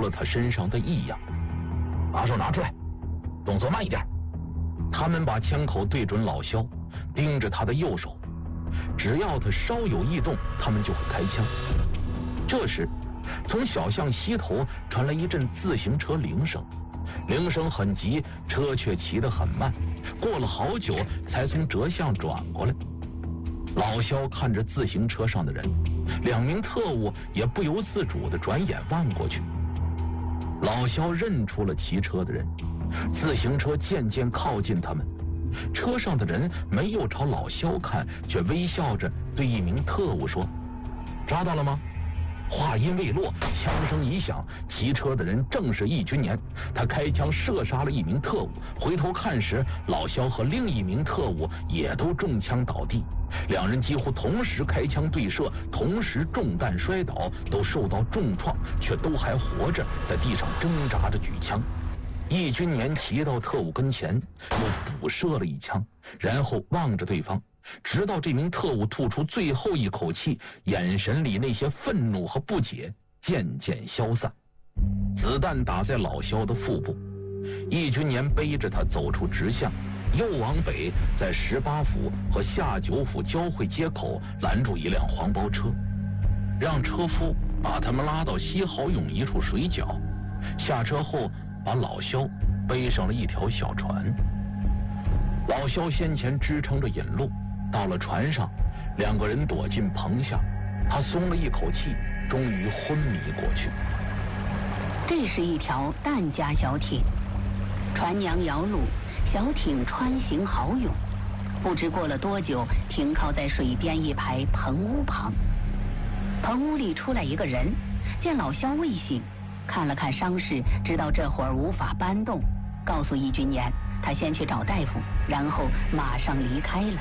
了他身上的异样。把手拿出来，动作慢一点。他们把枪口对准老肖，盯着他的右手，只要他稍有异动，他们就会开枪。这时从小巷西头传来一阵自行车铃声，铃声很急，车却骑得很慢，过了好久才从折巷转过来。老肖看着自行车上的人，两名特务也不由自主地转眼望过去。老肖认出了骑车的人，自行车渐渐靠近他们，车上的人没有朝老肖看，却微笑着对一名特务说：抓到了吗？话音未落，枪声一响，骑车的人正是易君年。他开枪射杀了一名特务，回头看时，老肖和另一名特务也都中枪倒地，两人几乎同时开枪对射，同时中弹摔倒，都受到重创，却都还活着，在地上挣扎着举枪。易君年骑到特务跟前，又补射了一枪，然后望着对方，直到这名特务吐出最后一口气，眼神里那些愤怒和不解渐渐消散。子弹打在老肖的腹部，易君年背着他走出直巷，又往北，在18府和下9府交汇街口拦住一辆黄包车，让车夫把他们拉到西豪涌一处水角，下车后把老肖背上了一条小船。老肖先前支撑着引路，到了船上，两个人躲进棚下，他松了一口气，终于昏迷过去。 这是一条淡家小艇，船娘摇橹，小艇穿行豪涌，不知过了多久，停靠在水边一排棚屋旁。棚屋里出来一个人，见老肖未醒，看了看伤势，知道这会儿无法搬动，告诉易君年他先去找大夫，然后马上离开了。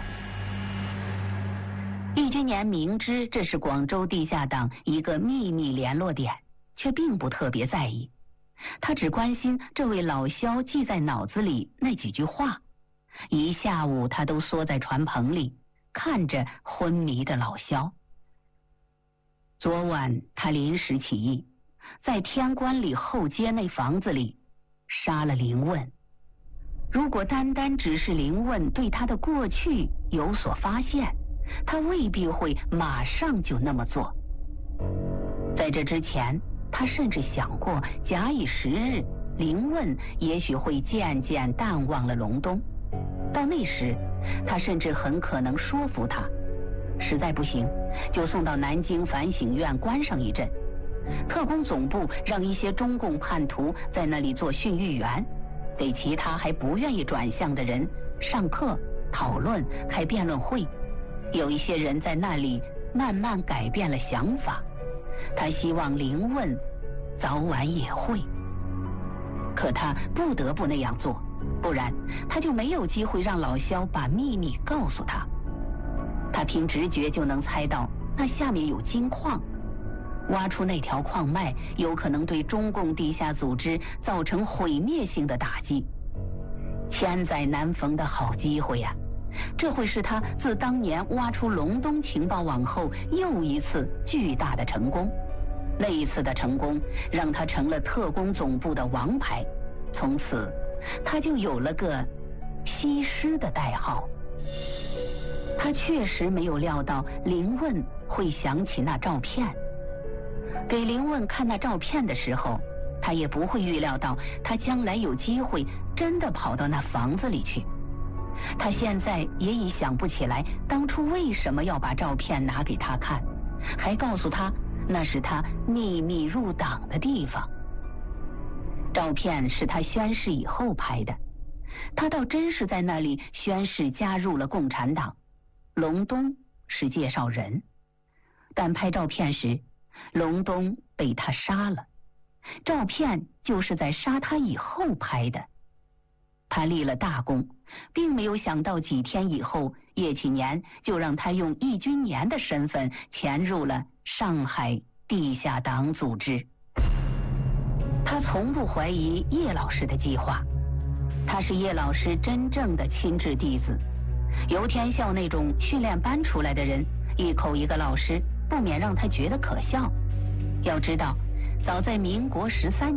易君年明知这是广州地下党一个秘密联络点，却并不特别在意，他只关心这位老肖记在脑子里那几句话。一下午他都缩在船棚里，看着昏迷的老肖。昨晚他临时起意，在天官里后街那房子里杀了林问。如果单单只是林问对他的过去有所发现，他未必会马上就那么做。在这之前，他甚至想过，假以时日，林问也许会渐渐淡忘了隆冬。到那时，他甚至很可能说服他，实在不行，就送到南京反省院关上一阵。特工总部让一些中共叛徒在那里做训育员，给其他还不愿意转向的人上课、讨论、开辩论会。有一些人在那里慢慢改变了想法，他希望林问早晚也会。可他不得不那样做，不然他就没有机会让老肖把秘密告诉他。他凭直觉就能猜到那下面有金矿，挖出那条矿脉有可能对中共地下组织造成毁灭性的打击。千载难逢的好机会呀！这会是他自当年挖出隆冬情报网后又一次巨大的成功。那一次的成功让他成了特工总部的王牌，从此他就有了个西施的代号。他确实没有料到林问会想起那照片，给林问看那照片的时候，他也不会预料到他将来有机会真的跑到那房子里去。他现在也已想不起来当初为什么要把照片拿给他看，还告诉他那是他秘密入党的地方。照片是他宣誓以后拍的，他倒真是在那里宣誓加入了共产党。隆冬是介绍人，但拍照片时，隆冬被他杀了，照片就是在杀他以后拍的。他立了大功，并没有想到几天以后，叶启年就让他用易君年的身份潜入了上海地下党组织。他从不怀疑叶老师的计划，他是叶老师真正的亲制弟子。游天校那种训练班出来的人，一口一个老师，不免让他觉得可笑。要知道，早在民国13